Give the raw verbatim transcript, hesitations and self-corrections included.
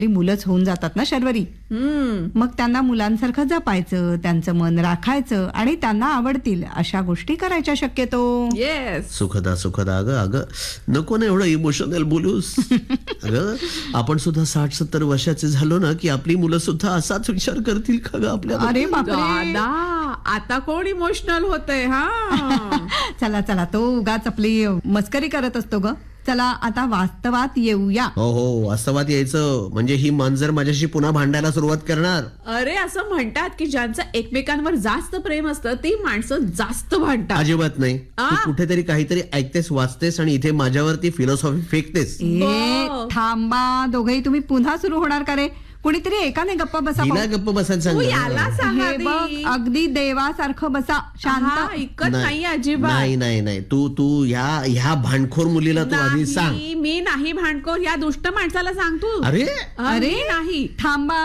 मुलंच होऊन जातात ना शर्वरी. मग त्यांना मुलांसारखं जपायचं, त्यांचं मन राखायचं आणि त्यांना आवडतील अशा गोष्टी करायच्या शक्यतो. येस. सुखदा सुखदा अगं अगं नको ना एवढं इमोशनल बोलूस. अगं आपण सुद्धा साठ सत्तर वर्षाचे झालो ना की आपली मुलं सुद्धा असाच विचार करतील का ग आपल्या. अरे बापरे. दादा आता कोण इमोशनल होतंय. हा चला चला तो उगाच आपली मस्करी करत असतो ग. चला आता वास्तवात येऊया. हो हो वास्तवात यायचं म्हणजे ही मांजर माझ्याशी पुन्हा भांडायला सुरुवात करणार. अरे असं म्हणतात की ज्यांचं एकमेकांवर जास्त प्रेम असतं ती माणसं जास्त भांडतात. अजिबात नाही. आ? तू कुठेतरी काहीतरी ऐकतेस वाचतेस आणि इथे माझ्यावरती फिलॉसॉफी फेकतेस. ए ब- थांबा दोघेही तुम्ही पुन्हा सुरू होणार का रे. कुणीतरी एकाने गप्पा बसा. हिला पाहू. गप्प बसायला सांग तू ना. याला सांग हे बघ आधी. अगदी देवासारखं बसा हा, शांत. ऐकत नाही नाही अजिबात. नाही नाही नाही तू तू ह्या ह्या भांडखोर मुलीला तू आधी सांग. नाही, मी नाही भांडखोर. या दुष्ट माणसाला सांग तू. अरे अरे नाही. थांबा